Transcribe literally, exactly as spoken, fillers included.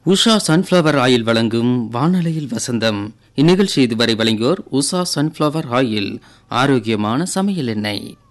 Usha sunflower oil வழங்கும் வானொலியில் வசந்தம். இந்நிகழ்ச்சி இதுவரை வழங்கியோர் உஷா சன்ஃப்ளவர் ஆயில், ஆரோக்கியமான சமையல் எண்ணெய்.